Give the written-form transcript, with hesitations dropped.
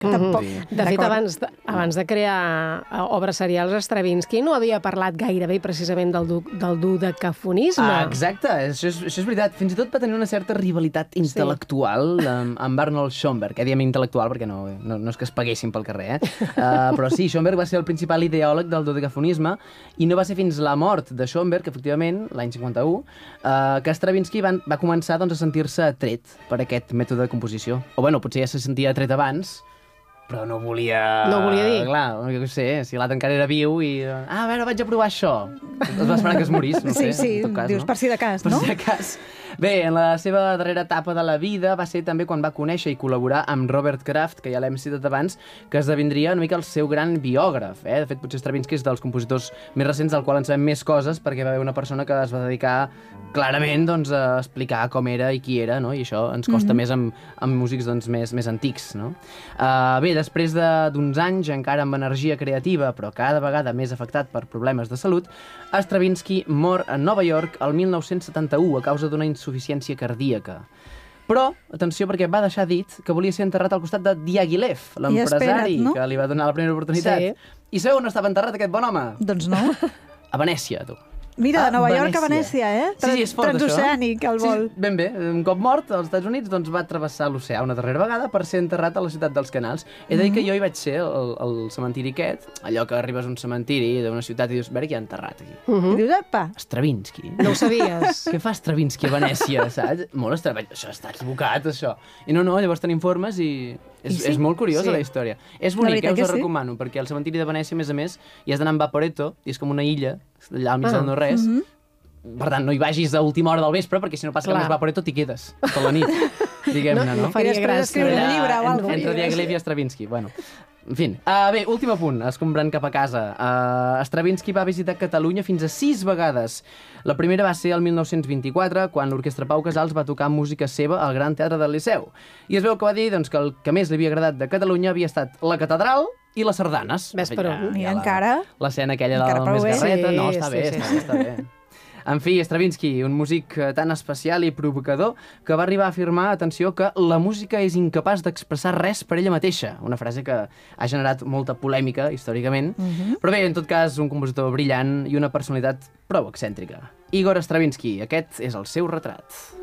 Tampoc. De fet, abans de crear obres serials, Stravinsky no havia parlat gairebé precisament del dodecafonisme. Exacte, això és veritat. Fins i tot va tenir una certa rivalitat intel·lectual amb Arnold Schoenberg. Diem intel·lectual perquè no és que es paguessin pel carrer, però sí, Schoenberg va ser el principal ideòleg del dodecafonisme i no va ser fins la mort de Schoenberg, efectivament, l'any 51, que Stravinsky va començar doncs, a sentir-se atret per aquest mètode de composició. O bueno, potser ja se sentia atret abans, però no volia... No volia dir. Clar, jo què sé, si l'altre encara era viu i... a veure, vaig a provar això. Es va esperar que es morís, no sé, sí, en tot cas, dius, no? per si de cas, no? Per si de cas. Bé, en la seva darrera etapa de la vida va ser també quan va conèixer i col·laborar amb Robert Kraft, que ja l'hem citat abans, que esdevindria una mica el seu gran biògraf. De fet, potser Stravinsky és dels compositors més recents del qual en sabem més coses, perquè va haver una persona que es va dedicar clarament doncs, a explicar com era i qui era, no? I això ens costa més amb músics doncs, més antics. No? Bé, després d'uns anys, encara amb energia creativa, però cada vegada més afectat per problemes de salut, Stravinsky mor a Nova York el 1971 a causa d'una insuficiència cardíaca. Però, atenció, perquè va deixar dit que volia ser enterrat al costat de Diaghilev, l'empresari que li va donar la primera oportunitat. Sí. I sabeu on estava enterrat aquest bon home? Doncs no. A Venècia, tu. Mira, de Nova York a Venècia, Sí, és fort, això. Transoceànic, el vol. Sí, ben bé. Un cop mort, als Estats Units doncs, va travessar l'oceà una darrera vegada per ser enterrat a la ciutat dels Canals. He de dir que jo hi vaig ser, al cementiri aquest, allò que arribes a un cementiri d'una ciutat i dius, a veure qui ha enterrat aquí. I dius, apa, Stravinsky. No ho sabies. Què fa Stravinsky a Venècia, saps? Molt estrany. Això està equivocat, això. I no, llavors tenim informes i... És molt curiosa la història. És bonic, us ho recomano, perquè al cementiri de Venècia, a més, hi has d'anar amb Vaporetto, i és com una illa, allà al mig de no res. Per tant, no hi vagis a última hora del vespre, perquè si no passa que amb Vaporetto t'hi quedes tota la nit, diguem-ne, no? faria gràcia. Escriure un llibre o alguna cosa. Entre Diaghilev i Stravinsky, bueno. En fi, bé, últim apunt, escombrant cap a casa. Stravinsky va visitar Catalunya fins a 6 vegades. La primera va ser el 1924, quan l'Orquestra Pau Casals va tocar música seva al Gran Teatre del Liceu. I es veu que va dir doncs, que el que més li havia agradat de Catalunya havia estat la catedral i les sardanes. Ves per on. I encara... L'escena aquella encara de la prou bé. Mesgarreta. Sí, No, està bé, està bé. En fi, Stravinsky, un músic tan especial i provocador que va arribar a afirmar, atenció, que la música és incapaç d'expressar res per ella mateixa. Una frase que ha generat molta polèmica històricament. Però bé, en tot cas, un compositor brillant i una personalitat prou excèntrica. Igor Stravinsky, aquest és el seu retrat.